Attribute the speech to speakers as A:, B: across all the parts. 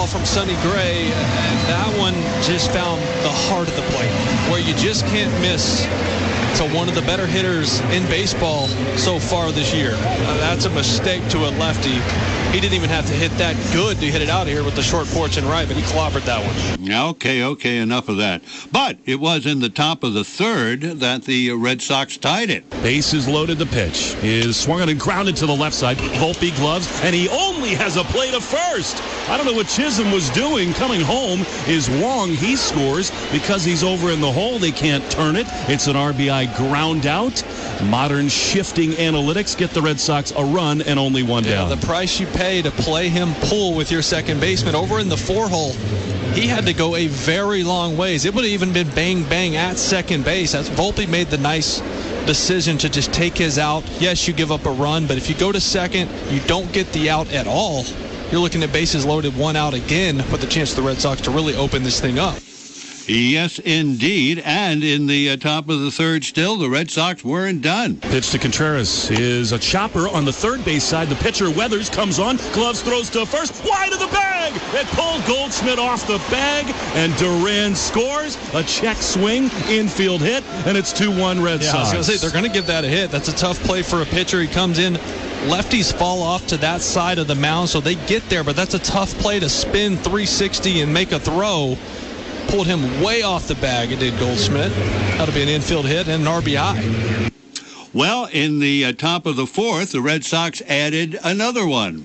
A: ball from Sonny Gray, and that one just found the heart of the plate, where you just can't miss. To one of the better hitters in baseball so far this year. That's a mistake to a lefty. He didn't even have to hit that good to hit it out of here with the short porch and right, but he clobbered that one.
B: Okay, enough of that. But it was in the top of the third that the Red Sox tied it.
C: Bases loaded. The pitch is swung on and grounded to the left side. Volpe gloves, and he only has a play to first. I don't know what Chisholm was doing. Coming home is Wong. He scores because he's over in the hole. They can't turn it. It's an RBI ground out. Modern shifting analytics get the Red Sox a run and only one down.
A: The price you pay to play him pull with your second baseman over in the 4-hole. He had to go a very long ways. It would have even been bang at second base. That's Volpe made the nice decision to just take his out. Yes, you give up a run, but if you go to second, you don't get the out at all. You're looking at bases loaded, one out again, with the chance for the Red Sox to really open this thing up.
B: Yes, indeed. And in the top of the third still, the Red Sox weren't done.
C: Pitch to Contreras is a chopper on the third base side. The pitcher, Weathers, comes on. Gloves throws to first. Wide of the bag. It pulled Goldschmidt off the bag, and Duran scores. A check swing, infield hit, and it's 2-1 Red Sox.
A: I was going to say, they're going to give that a hit. That's a tough play for a pitcher. He comes in. Lefties fall off to that side of the mound, so they get there, but that's a tough play to spin 360 and make a throw. Pulled him way off the bag, it did Goldschmidt. That'll be an infield hit and an RBI.
B: Well, in the top of the fourth, the Red Sox added another one.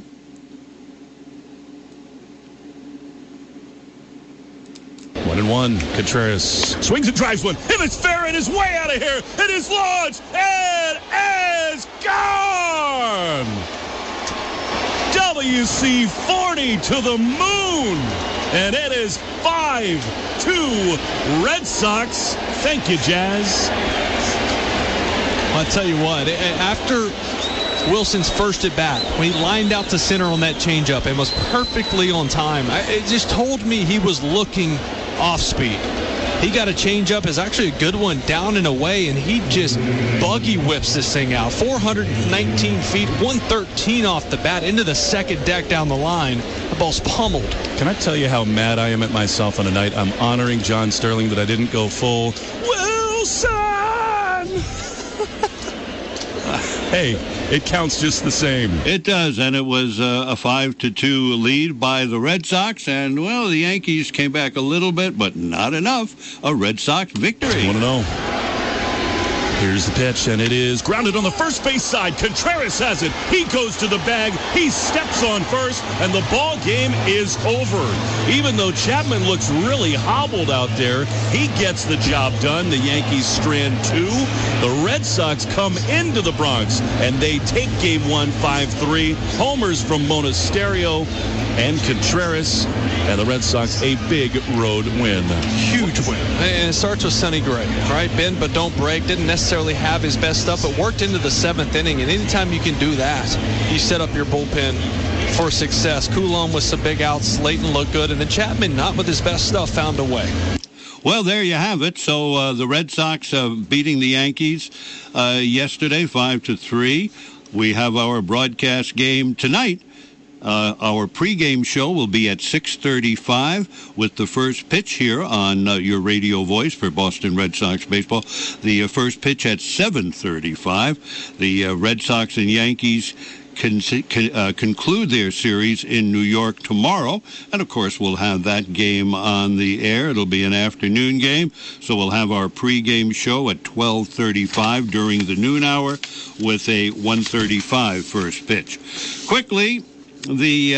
C: One and one. Contreras swings and drives one. And it's fair and is way out of here. It is launched. It is gone. WC-40 to the moon. And it is 5-2 Red Sox. Thank you, Jazz.
A: I'll tell you what, after Wilson's first at bat, when he lined out to center on that changeup and was perfectly on time, it just told me he was looking off speed. He got a changeup. It's actually a good one down and away, and he just buggy whips this thing out. 419 feet, 113 off the bat into the second deck down the line. The ball's pummeled.
C: Can I tell you how mad I am at myself on a night I'm honoring John Sterling that I didn't go full Wilson? Hey, it counts just the same.
B: It does, and it was a 5-2 lead by the Red Sox, and, well, the Yankees came back a little bit, but not enough. A Red Sox victory.
C: 1-0. Here's the pitch, and it is grounded on the first base side. Contreras has it. He goes to the bag. He steps on first, and the ball game is over. Even though Chapman looks really hobbled out there, he gets the job done. The Yankees strand two. The Red Sox come into the Bronx, and they take Game 1 5-3. Homers from Monasterio and Contreras, and the Red Sox a big road win.
A: Huge win. And it starts with Sonny Gray, right? Bend but don't break. Didn't necessarily have his best stuff, but worked into the seventh inning. And anytime you can do that, you set up your bullpen for success. Coulomb with some big outs. Slayton looked good. And then Chapman, not with his best stuff, found a way.
B: Well, there you have it. So the Red Sox beating the Yankees yesterday 5-3. We have our broadcast game tonight. Our pregame show will be at 6:35 with the first pitch here on your radio voice for Boston Red Sox baseball. The first pitch at 7:35. The Red Sox and Yankees conclude their series in New York tomorrow. And, of course, we'll have that game on the air. It'll be an afternoon game. So we'll have our pregame show at 12:35 during the noon hour with a 1:35 first pitch. Quickly, the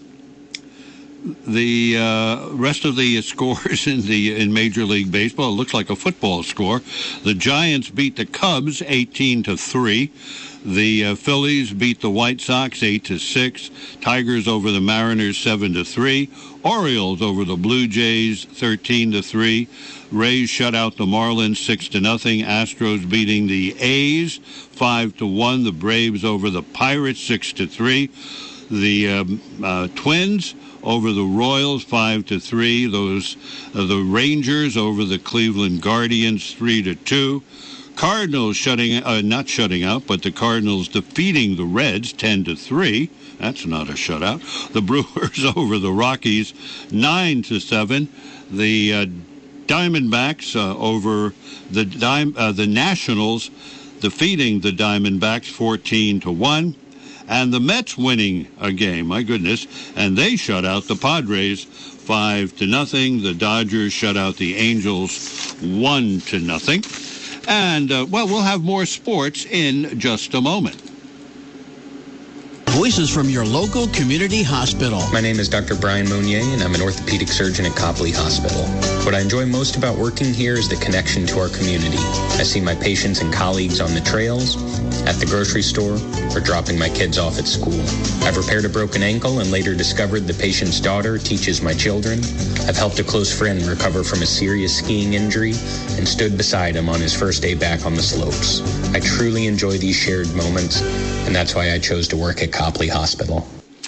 B: rest of the scores in Major League Baseball, it looks like a football score. The Giants beat the Cubs 18-3. The Phillies beat the White Sox 8-6. Tigers over the Mariners 7-3. Orioles over the Blue Jays 13-3. Rays shut out the Marlins 6-0. Astros beating the A's 5-1. The Braves over the Pirates 6-3. The Twins over the Royals 5-3. The Rangers over the Cleveland Guardians 3-2. Cardinals not shutting out, but the Cardinals defeating the Reds 10-3. That's not a shutout. The Brewers over the Rockies 9-7. The Diamondbacks over the Nationals, defeating the Diamondbacks 14-1. And the Mets winning a game, my goodness, and they shut out the Padres 5-0. The Dodgers shut out the Angels 1-0. And, we'll have more sports in just a moment.
D: Voices from your local community hospital.
E: My name is Dr. Brian Monnier, and I'm an orthopedic surgeon at Copley Hospital. What I enjoy most about working here is the connection to our community. I see my patients and colleagues on the trails, at the grocery store, or dropping my kids off at school. I've repaired a broken ankle and later discovered the patient's daughter teaches my children. I've helped a close friend recover from a serious skiing injury and stood beside him on his first day back on the slopes. I truly enjoy these shared moments, and that's why I chose to work at Copley Hospital.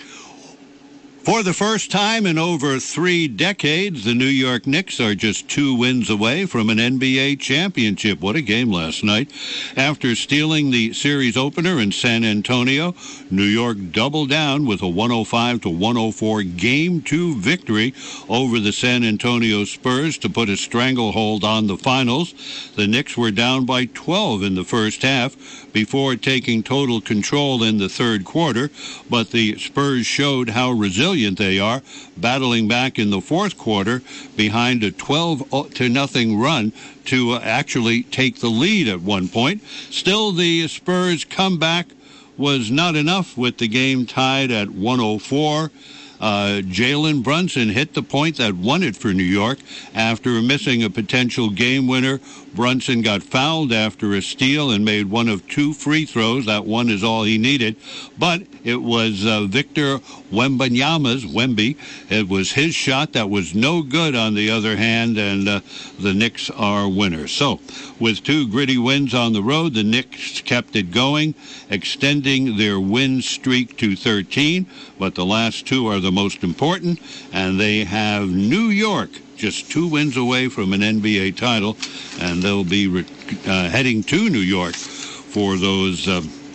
B: For the first time in over 3 decades, the New York Knicks are just 2 wins away from an NBA championship. What a game last night. After stealing the series opener in San Antonio, New York doubled down with a 105-104 Game 2 victory over the San Antonio Spurs to put a stranglehold on the finals. The Knicks were down by 12 in the first half before taking total control in the third quarter, but the Spurs showed how resilient they are, battling back in the fourth quarter behind a 12-0 run to actually take the lead at one point. Still, the Spurs' comeback was not enough with the game tied at 104. Jalen Brunson hit the point that won it for New York. After missing a potential game winner, Brunson got fouled after a steal and made one of 2 free throws. That one is all he needed. But it was Victor Wembanyama's, it was his shot that was no good on the other hand, and the Knicks are winners. So, with 2 gritty wins on the road, the Knicks kept it going, extending their win streak to 13, but the last 2 are the most important, and they have New York just 2 wins away from an NBA title, and they'll be heading to New York for those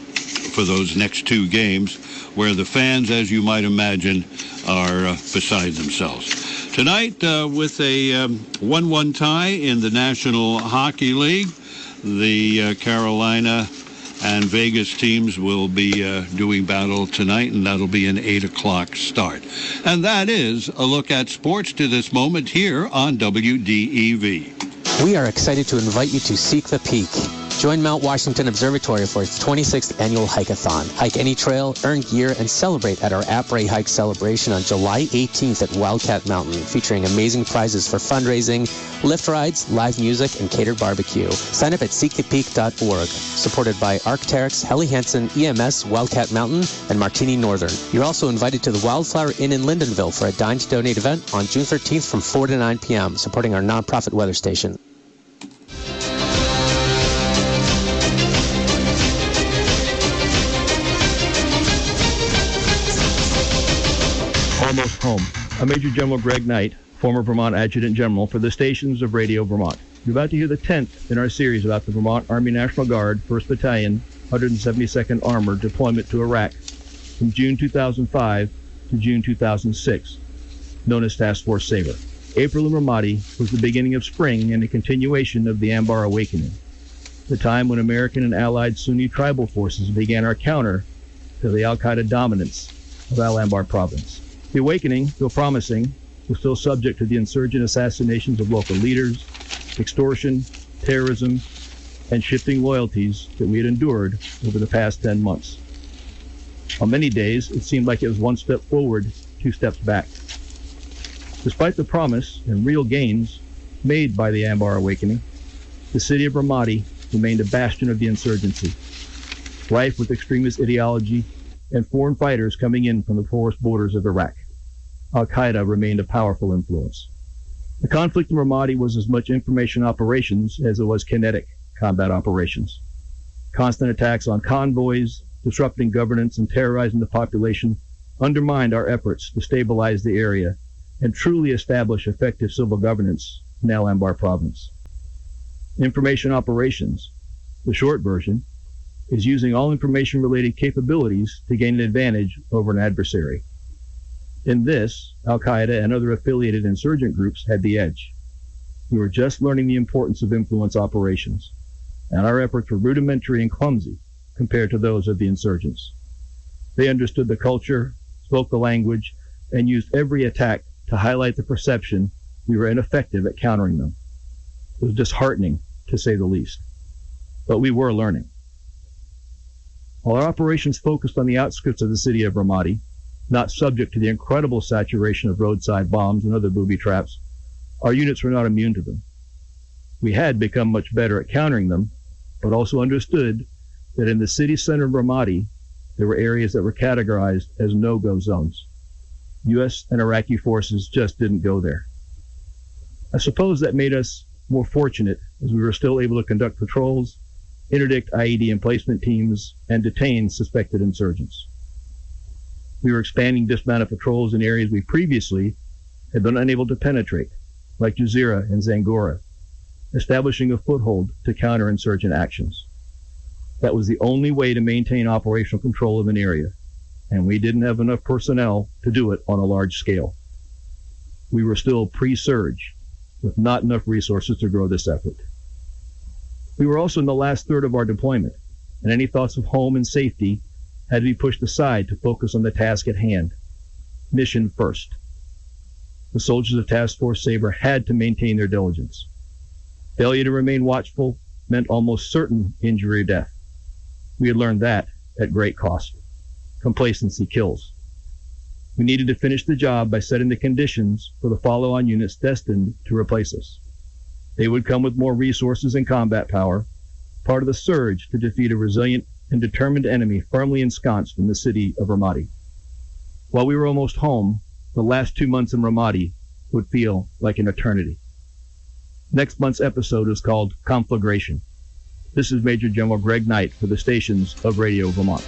B: next 2 games, where the fans, as you might imagine, are beside themselves. Tonight, with a 1-1 tie in the National Hockey League, the Carolina and Vegas teams will be doing battle tonight, and that'll be an 8 o'clock start. And that is a look at sports to this moment here on WDEV.
F: We are excited to invite you to Seek the Peak. Join Mount Washington Observatory for its 26th annual hike-a-thon. Hike any trail, earn gear, and celebrate at our Après Hike celebration on July 18th at Wildcat Mountain, featuring amazing prizes for fundraising, lift rides, live music, and catered barbecue. Sign up at seekthepeak.org. Supported by Arc'teryx, Helly Hansen, EMS, Wildcat Mountain, and Martini Northern. You're also invited to the Wildflower Inn in Lindenville for a Dine to Donate event on June 13th from 4 to 9 p.m., supporting our nonprofit weather station.
G: Almost home. I'm Major General Greg Knight, former Vermont Adjutant General for the stations of Radio Vermont. You're about to hear the 10th in our series about the Vermont Army National Guard, 1st Battalion, 172nd Armored deployment to Iraq from June 2005 to June 2006, known as Task Force Sabre. April in Ramadi was the beginning of spring and a continuation of the Anbar Awakening, the time when American and Allied Sunni tribal forces began our counter to the al-Qaeda dominance of Al-Anbar province. The awakening, though promising, was still subject to the insurgent assassinations of local leaders, extortion, terrorism, and shifting loyalties that we had endured over the past 10 months. On many days, it seemed like it was 1 step forward, 2 steps back. Despite the promise and real gains made by the Anbar Awakening, the city of Ramadi remained a bastion of the insurgency, rife with extremist ideology and foreign fighters coming in from the porous borders of Iraq. Al-Qaeda remained a powerful influence. The conflict in Ramadi was as much information operations as it was kinetic combat operations. Constant attacks on convoys, disrupting governance and terrorizing the population undermined our efforts to stabilize the area and truly establish effective civil governance in Al-Anbar province. Information operations, the short version, is using all information-related capabilities to gain an advantage over an adversary. In this, Al-Qaeda and other affiliated insurgent groups had the edge. We were just learning the importance of influence operations, and our efforts were rudimentary and clumsy compared to those of the insurgents. They understood the culture, spoke the language, and used every attack to highlight the perception we were ineffective at countering them. It was disheartening, to say the least. But we were learning. While our operations focused on the outskirts of the city of Ramadi, not subject to the incredible saturation of roadside bombs and other booby traps, our units were not immune to them. We had become much better at countering them, but also understood that in the city center of Ramadi, there were areas that were categorized as no-go zones. U.S. and Iraqi forces just didn't go there. I suppose that made us more fortunate, as we were still able to conduct patrols, interdict IED emplacement teams, and detain suspected insurgents. We were expanding dismounted patrols in areas we previously had been unable to penetrate, like Jazeera and Zangora, establishing a foothold to counter insurgent actions. That was the only way to maintain operational control of an area, and we didn't have enough personnel to do it on a large scale. We were still pre-surge, with not enough resources to grow this effort. We were also in the last third of our deployment, and any thoughts of home and safety had to be pushed aside to focus on the task at hand. Mission first. The soldiers of Task Force Sabre had to maintain their diligence. Failure to remain watchful meant almost certain injury or death. We had learned that at great cost. Complacency kills. We needed to finish the job by setting the conditions for the follow-on units destined to replace us. They would come with more resources and combat power, part of the surge to defeat a resilient and determined enemy firmly ensconced in the city of Ramadi. While we were almost home, the last 2 months in Ramadi would feel like an eternity. Next month's episode is called Conflagration. This is Major General Greg Knight for the stations of Radio Vermont.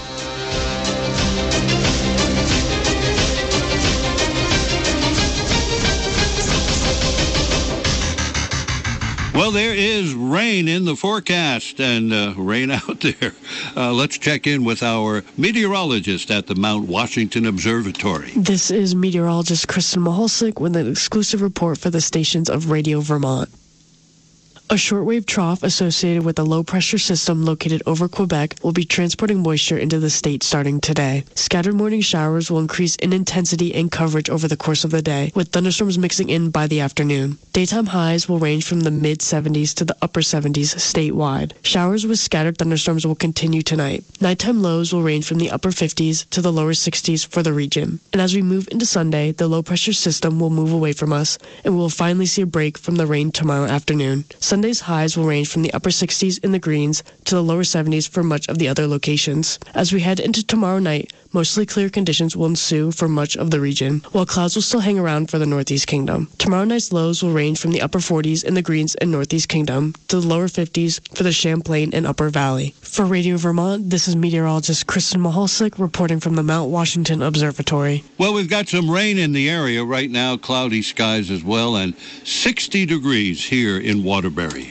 B: Well, there is rain in the forecast and rain out there. Let's check in with our meteorologist at the Mount Washington Observatory.
H: This is meteorologist Kristen Maholsick with an exclusive report for the stations of Radio Vermont. A shortwave trough associated with a low-pressure system located over Quebec will be transporting moisture into the state starting today. Scattered morning showers will increase in intensity and coverage over the course of the day, with thunderstorms mixing in by the afternoon. Daytime highs will range from the mid-70s to the upper 70s statewide. Showers with scattered thunderstorms will continue tonight. Nighttime lows will range from the upper 50s to the lower 60s for the region. And as we move into Sunday, the low-pressure system will move away from us, and we will finally see a break from the rain tomorrow afternoon. Sunday's highs will range from the upper 60s in the Greens to the lower 70s for much of the other locations. As we head into tomorrow night, mostly clear conditions will ensue for much of the region, while clouds will still hang around for the Northeast Kingdom. Tomorrow night's lows will range from the upper 40s in the Greens and Northeast Kingdom to the lower 50s for the Champlain and Upper Valley. For Radio Vermont, this is meteorologist Kristen Maholsick reporting from the Mount Washington Observatory.
B: Well, we've got some rain in the area right now, cloudy skies as well, and 60 degrees here in Waterbury.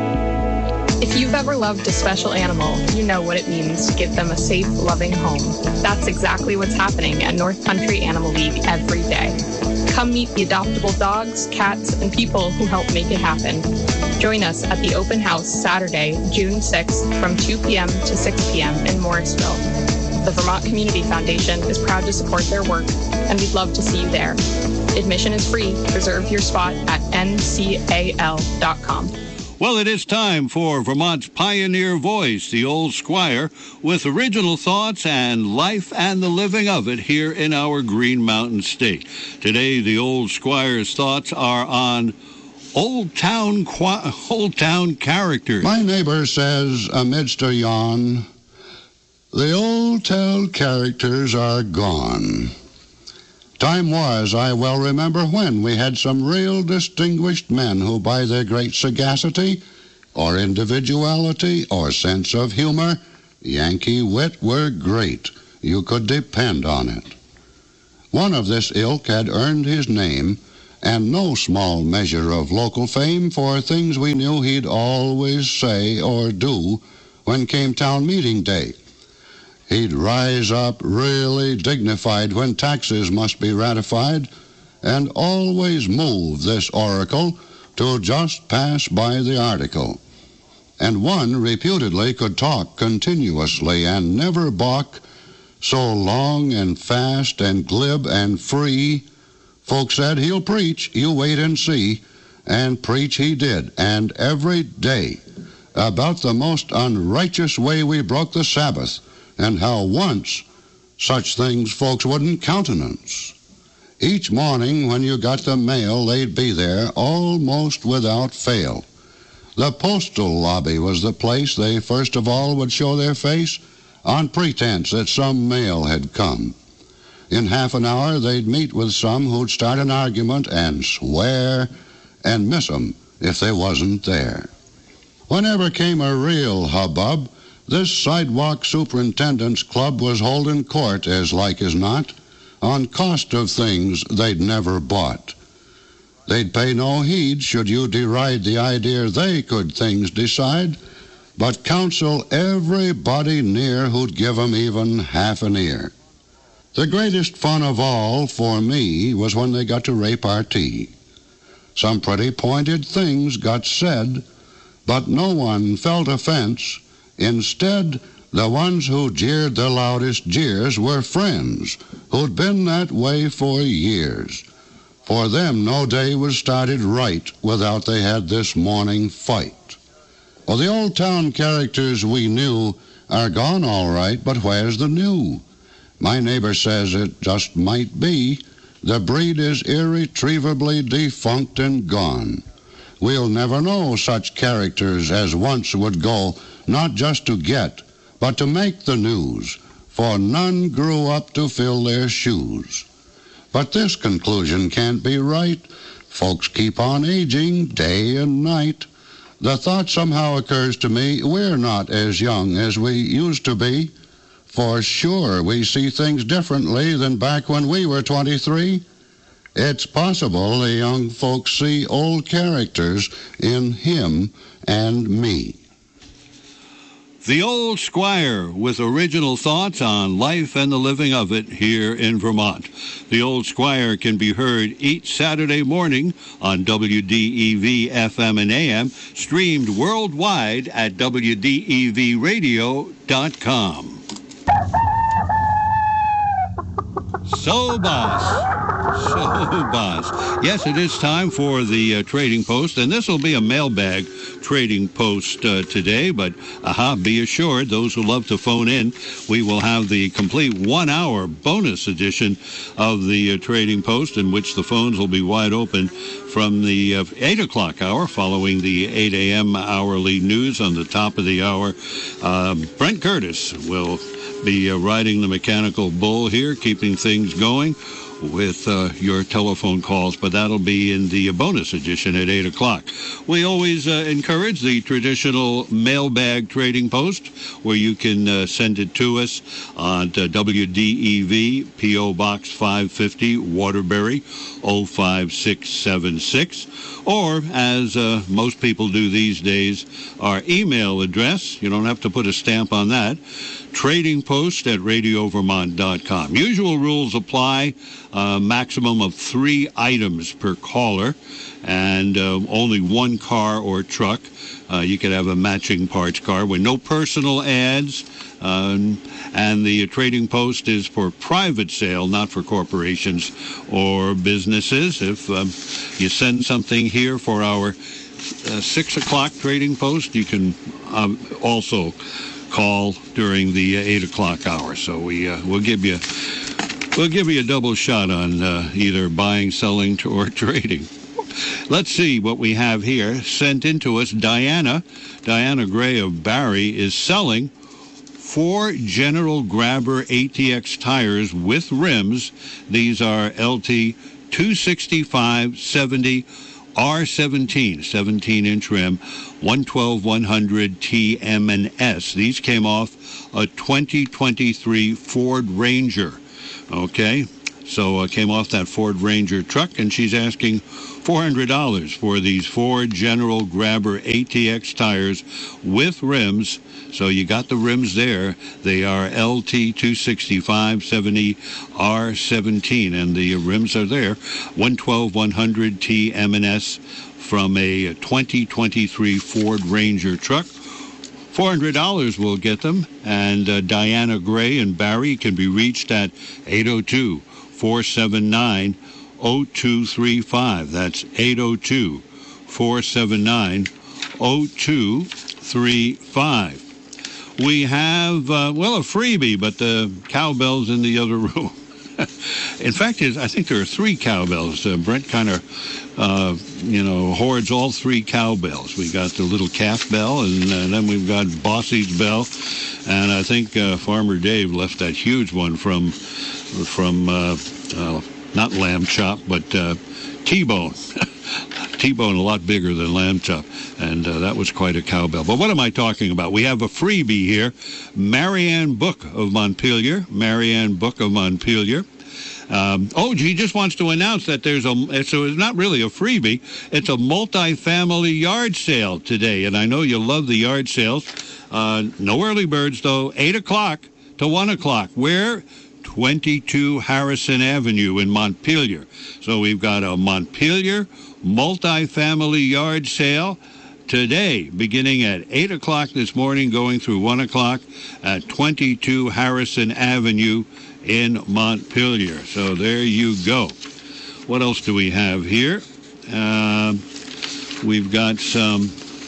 I: If you've ever loved a special animal, you know what it means to give them a safe, loving home. That's exactly what's happening at North Country Animal League every day. Come meet the adoptable dogs, cats, and people who help make it happen. Join us at the open house Saturday, June 6th from 2 p.m. to 6 p.m. in Morrisville. The Vermont Community Foundation is proud to support their work, and we'd love to see you there. Admission is free. Reserve your spot at ncal.com.
B: Well, it is time for Vermont's pioneer voice, the Old Squire, with original thoughts and life and the living of it here in our Green Mountain State. Today, the Old Squire's thoughts are on Old Town characters.
J: My neighbor says, amidst a yawn, the Old Town characters are gone. Time was, I well remember, when we had some real distinguished men who, by their great sagacity, or individuality, or sense of humor, Yankee wit, were great. You could depend on it. One of this ilk had earned his name and no small measure of local fame for things we knew he'd always say or do when came town meeting day. He'd rise up really dignified when taxes must be ratified, and always move this oracle to just pass by the article. And one reputedly could talk continuously and never balk, so long and fast and glib and free. Folks said, he'll preach, you wait and see. And preach he did, and every day, about the most unrighteous way we broke the Sabbath, and how once such things folks wouldn't countenance. Each morning when you got the mail, they'd be there almost without fail. The postal lobby was the place they first of all would show their face on pretense that some mail had come. In half an hour, they'd meet with some who'd start an argument and swear and miss 'em if they wasn't there. Whenever came a real hubbub, this sidewalk superintendent's club was holding court, as like as not, on cost of things they'd never bought. They'd pay no heed should you deride the idea they could things decide, but counsel everybody near who'd give 'em even half an ear. The greatest fun of all for me was when they got to repartee. Some pretty pointed things got said, but no one felt offense. Instead, the ones who jeered the loudest jeers were friends who'd been that way for years. For them, no day was started right without they had this morning fight. Well, the old town characters we knew are gone all right, but where's the new? My neighbor says it just might be the breed is irretrievably defunct and gone. We'll never know such characters as once would go, not just to get, but to make the news, for none grew up to fill their shoes. But this conclusion can't be right. Folks keep on aging day and night. The thought somehow occurs to me, we're not as young as we used to be. For sure, we see things differently than back when we were 23. It's possible the young folks see old characters in him and me.
B: The Old Squire with original thoughts on life and the living of it here in Vermont. The Old Squire can be heard each Saturday morning on WDEV FM and AM, streamed worldwide at WDEVradio.com. So, boss. Yes, it is time for the Trading Post, and this will be a mailbag Trading Post today, but be assured, those who love to phone in, we will have the complete 1-hour bonus edition of the Trading Post, in which the phones will be wide open from the 8 o'clock hour, following the 8 a.m. hourly news on the top of the hour. Brent Curtis will be riding the mechanical bull here, keeping things going with your telephone calls, but that'll be in the bonus edition at 8 o'clock. We always encourage the traditional mailbag Trading Post, where you can send it to us on WDEV, P.O. Box 550, Waterbury, 05676, or, as most people do these days, our email address. You don't have to put a stamp on that. tradingpost@radiovermont.com. Usual rules apply. Maximum of 3 items per caller, and only 1 car or truck. You could have a matching parts car with no personal ads. And the Trading Post is for private sale, not for corporations or businesses. If you send something here for our 6 o'clock Trading Post, you can also call during the 8 o'clock hour. So we'll give you a double shot on either buying, selling, or trading. Let's see what we have here. Sent in to us, Diana Gray of Barrie is selling 4 General Grabber ATX tires with rims. These are LT 265/70 R17, 17-inch rim, 112/100 TM&S. These came off a 2023 Ford Ranger. Okay, So came off that Ford Ranger truck, and she's asking $400 for these Ford General Grabber ATX tires with rims. So you got the rims there. They are LT 265/70 R17, and the rims are there. 112/100 T M&S from a 2023 Ford Ranger truck. $400 will get them, and Diana Gray and Barry can be reached at 802-479-0235. That's 802-479-0235. We have, a freebie, but the cowbell's in the other room. In fact, I think there are 3 cowbells. Brent kind of, hoards all 3 cowbells. We got the little calf bell, and then we've got Bossy's bell, and I think Farmer Dave left that huge one from not lamb chop, but T-bone. T-bone a lot bigger than lamb chop, and that was quite a cowbell. But what am I talking about? We have a freebie here. Marianne Book of Montpelier. Marianne Book of Montpelier. He just wants to announce that it's not really a freebie. It's a multi-family yard sale today, and I know you love the yard sales. No early birds, though. 8 o'clock to 1 o'clock. Where? 22 Harrison Avenue in Montpelier. So we've got a Montpelier multi-family yard sale today, beginning at 8 o'clock this morning, going through 1 o'clock at 22 Harrison Avenue in Montpelier. So there you go. What else do we have here? We've got some...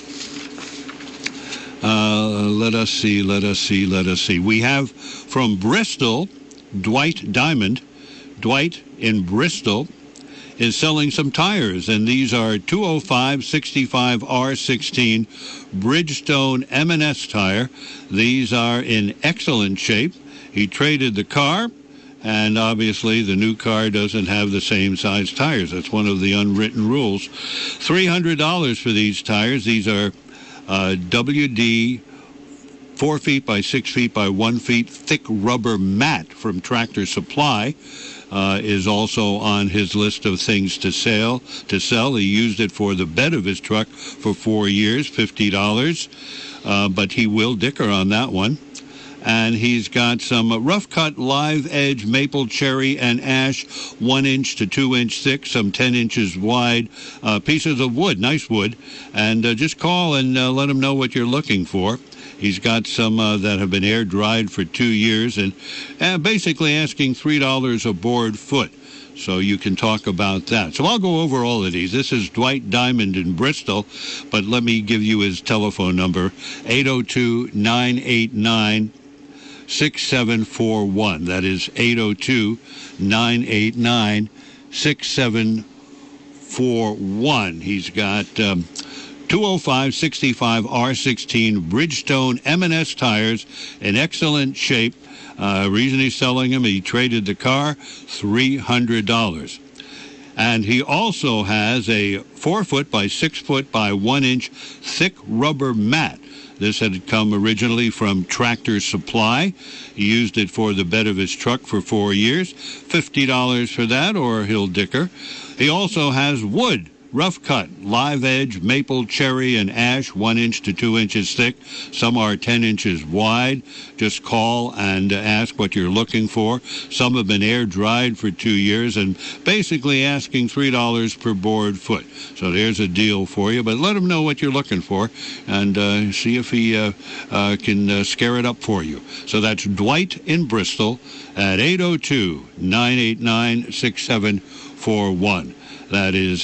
B: Let us see. We have from Bristol, Dwight Diamond. Dwight in Bristol is selling some tires, and these are 205/65 R16 Bridgestone M&S tire. These are in excellent shape. He traded the car, and obviously the new car doesn't have the same size tires. That's one of the unwritten rules. $300 for these tires. These are WD 4 feet by 6 feet by 1 feet thick rubber mat from Tractor Supply. Is also on his list of things to sell. He used it for the bed of his truck for 4 years, $50. But he will dicker on that one. And he's got some rough cut live edge maple, cherry, and ash, 1 inch to 2 inch thick, some 10 inches wide pieces of wood, nice wood. And just call and let him know what you're looking for. He's got some that have been air dried for 2 years, and basically asking $3 a board foot. So you can talk about that. So I'll go over all of these. This is Dwight Diamond in Bristol, but let me give you his telephone number, 802-989-6741. That is 802-989-6741. He's got 205/65 R16 Bridgestone M&S tires in excellent shape. Reason he's selling them, he traded the car, $300. And he also has a 4 foot by 6 foot by 1 inch thick rubber mat. This had come originally from Tractor Supply. He used it for the bed of his truck for 4 years. $50 for that, or he'll dicker. He also has wood. Rough cut, live edge, maple, cherry, and ash, 1 inch to 2 inches thick. Some are 10 inches wide. Just call and ask what you're looking for. Some have been air dried for 2 years and basically asking $3 per board foot. So there's a deal for you. But let him know what you're looking for and see if he can scare it up for you. So that's Dwight in Bristol at 802-989-6741. That is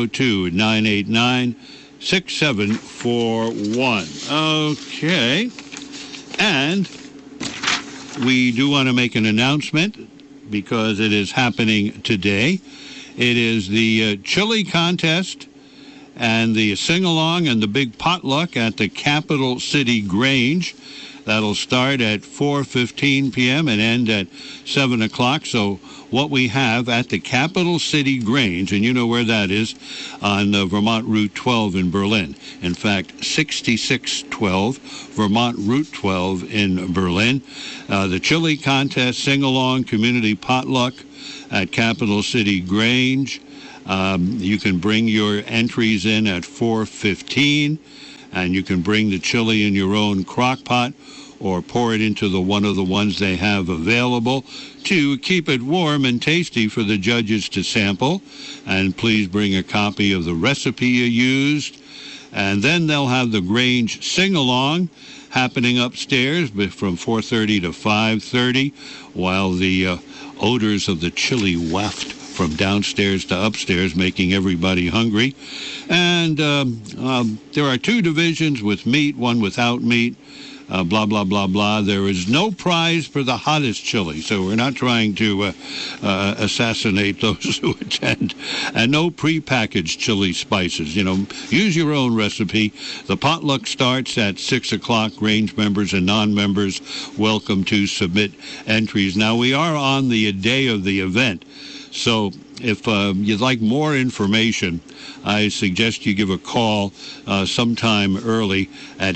B: 802-989-6741. Okay. And we do want to make an announcement because it is happening today. It is the chili contest and the sing-along and the big potluck at the Capital City Grange. That'll start at 4:15 p.m. and end at 7 o'clock. So what we have at the Capital City Grange, and you know where that is, on Vermont Route 12 in Berlin. In fact, 6612 Vermont Route 12 in Berlin. The chili contest, sing-along, community potluck at Capital City Grange. You can bring your entries in at 4:15, and you can bring the chili in your own crock pot or pour it into one of the ones they have available to keep it warm and tasty for the judges to sample. And please bring a copy of the recipe you used. And then they'll have the Grange sing-along happening upstairs from 4:30 to 5:30, while the odors of the chili waft from downstairs to upstairs, making everybody hungry. And there are two divisions with meat, one without meat. Blah, blah, blah, blah. There is no prize for the hottest chili, so we're not trying to assassinate those who attend. And no prepackaged chili spices. Use your own recipe. The potluck starts at 6 o'clock. Grange members and non-members welcome to submit entries. Now, we are on the day of the event, so if you'd like more information, I suggest you give a call sometime early at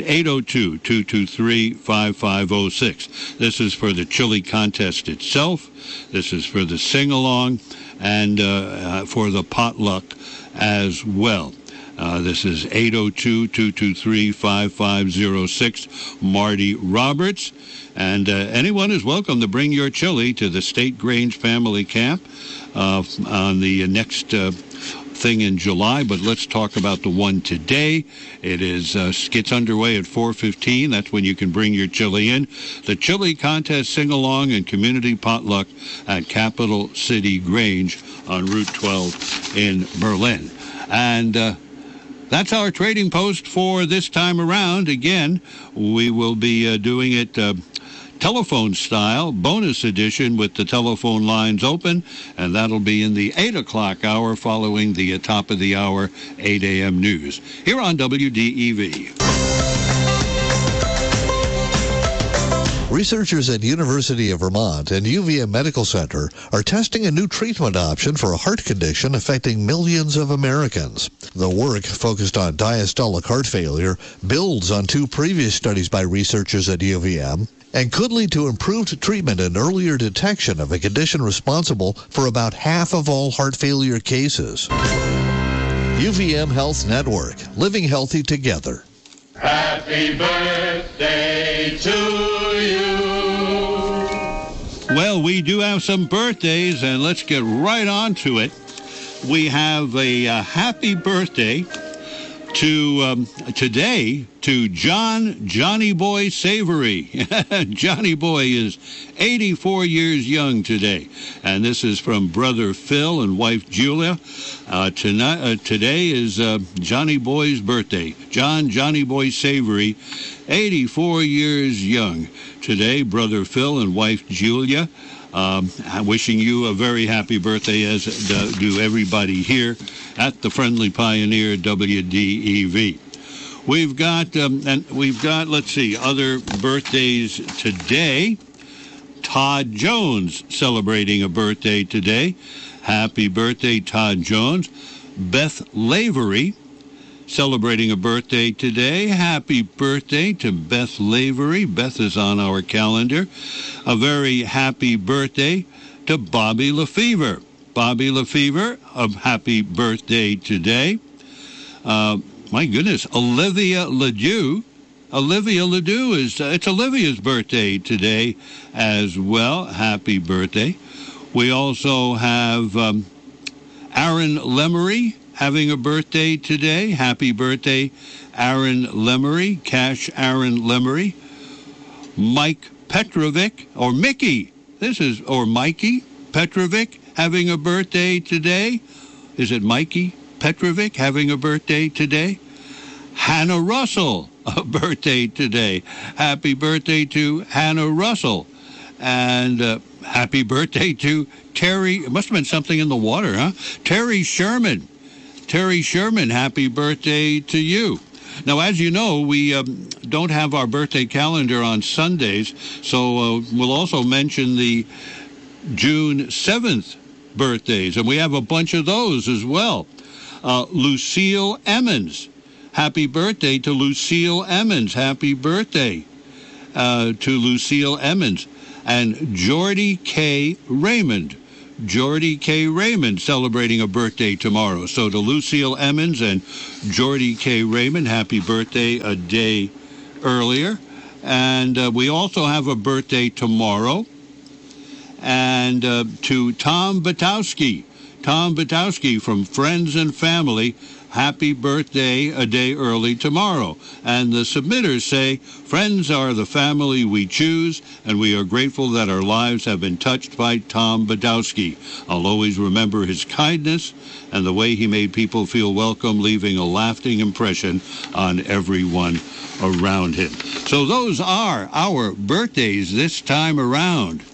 B: 802-223-5506. This is for the chili contest itself. This is for the sing-along and for the potluck as well. This is 802-223-5506, Marty Roberts. And anyone is welcome to bring your chili to the State Grange Family Camp on the next thing in July. But let's talk about the one today. It gets underway at 4:15. That's when you can bring your chili in. The chili contest, sing-along, and community potluck at Capital City Grange on Route 12 in Berlin. And that's our trading post for this time around. Again, we will be doing it telephone style, bonus edition with the telephone lines open, and that'll be in the 8 o'clock hour following the top of the hour 8 a.m. news here on WDEV.
K: Researchers at University of Vermont and UVM Medical Center are testing a new treatment option for a heart condition affecting millions of Americans. The work, focused on diastolic heart failure, builds on two previous studies by researchers at UVM and could lead to improved treatment and earlier detection of a condition responsible for about half of all heart failure cases. UVM Health Network, living healthy together.
L: Happy birthday to you.
B: Well, we do have some birthdays, and let's get right on to it. We have a happy birthday to today to Johnny Boy Savory. Johnny Boy is 84 years young today, and this is from brother Phil and wife Julia. Today is Johnny Boy's birthday. Johnny Boy Savory, 84 years young today. Brother Phil and wife Julia. I'm wishing you a very happy birthday, as do everybody here at the Friendly Pioneer WDEV. We've got, let's see, other birthdays today. Todd Jones celebrating a birthday today. Happy birthday, Todd Jones. Beth Lavery celebrating a birthday today. Happy birthday to Beth Lavery. Beth is on our calendar. A very happy birthday to Bobby Lefevre. Bobby Lefevre, a happy birthday today. My goodness, Olivia Ledoux. Olivia Ledoux it's Olivia's birthday today as well. Happy birthday. We also have Aaron Lemery having a birthday today. Happy birthday, Aaron Lemery, Cash Aaron Lemery. Mike Petrovic, or Mickey, or Mikey Petrovic having a birthday today. Is it Mikey Petrovic having a birthday today? Hannah Russell, a birthday today. Happy birthday to Hannah Russell. And happy birthday to Terry. It must have been something in the water, huh? Terry Sherman. Terry Sherman, happy birthday to you. Now, as you know, we don't have our birthday calendar on Sundays, so we'll also mention the June 7th birthdays, and we have a bunch of those as well. Lucille Emmons. Happy birthday to Lucille Emmons. Happy birthday to Lucille Emmons. And Jordy K. Raymond. Jordy K. Raymond celebrating a birthday tomorrow. So to Lucille Emmons and Jordy K. Raymond, happy birthday a day earlier. And we also have a birthday tomorrow. And to Tom Batowski. Tom Batowski from Friends and Family, happy birthday a day early tomorrow. And the submitters say, friends are the family we choose, and we are grateful that our lives have been touched by Tom Badowski. I'll always remember his kindness and the way he made people feel welcome, leaving a lasting impression on everyone around him. So those are our birthdays this time around.